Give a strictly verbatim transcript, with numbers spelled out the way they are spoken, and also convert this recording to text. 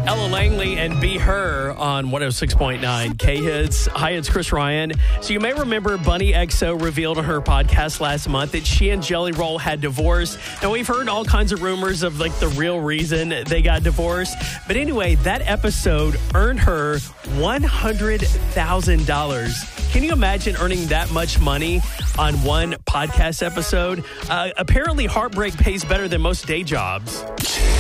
Ella Langley and Be Her on one oh six point nine K-Hits. Hi, it's Chris Ryan. So you may remember Bunny X O revealed on her podcast last month that she and Jelly Roll had divorced. Now, we've heard all kinds of rumors of like the real reason they got divorced. But anyway, that episode earned her one hundred thousand dollars. Can you imagine earning that much money on one podcast episode? Uh, apparently, heartbreak pays better than most day jobs.